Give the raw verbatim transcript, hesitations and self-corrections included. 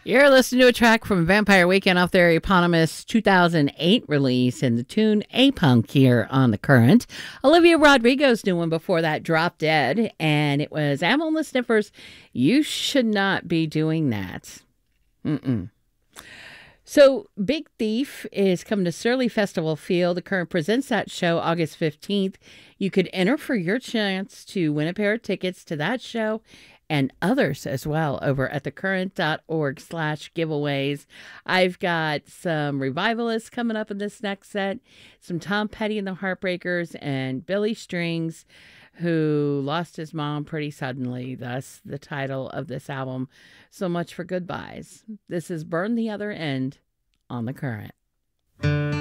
You're listening to a track from Vampire Weekend off their eponymous two thousand eight release and the tune A-Punk here on The Current. Olivia Rodrigo's new one before that, Drop Dead, and it was Amyl and the Sniffers, You Should Not Be Doing That. Mm-mm. So, Big Thief is coming to Surly Festival Field. The Current presents that show August fifteenth. You could enter for your chance to win a pair of tickets to that show and others as well over at thecurrent.org slash giveaways. I've got some revivalists coming up in this next set, some Tom Petty and the Heartbreakers, and Billy Strings, who lost his mom pretty suddenly, thus the title of this album. So much for goodbyes. This is Burn the Other End on The Current.